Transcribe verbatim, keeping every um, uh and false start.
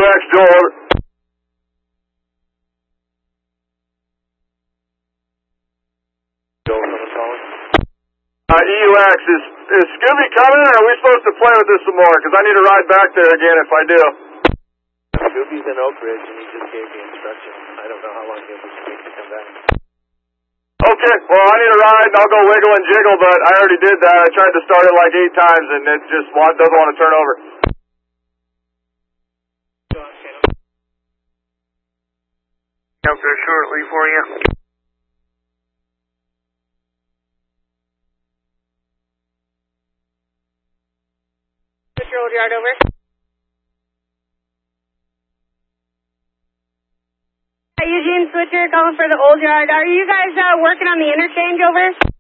Max Joel, over. Joel, someone calling? Uh, E U X, is, is Scooby coming, or are we supposed to play with this some more? Because I need to ride back there again if I do. Scooby's in Oak Ridge, and he just gave me instructions. I don't know how long it will take to come back. Okay, well, I need to ride, and I'll go wiggle and jiggle, but I already did that. I tried to start it like eight times, and it just want, doesn't want to turn over. Out there shortly for you. Switcher, old yard, over. Eugene Switcher calling for the old yard. Are you guys uh, working on the interchange, over?